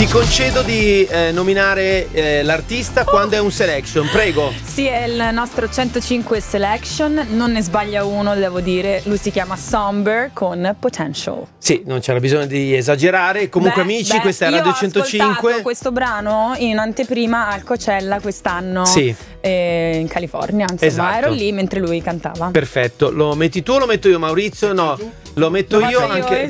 Ti concedo di nominare l'artista quando è un selection, prego. Sì, è il nostro 105 selection, non ne sbaglia uno, devo dire. Lui si chiama Somber con Potential. Sì, non c'era bisogno di esagerare. Comunque amici, questa è Radio 105. Io ho ascoltato questo brano in anteprima al Coachella quest'anno. Sì. In California, insomma, Esatto. ero lì mentre lui cantava. Perfetto, lo metti tu o lo metto io, Maurizio? No, lo metto io anche.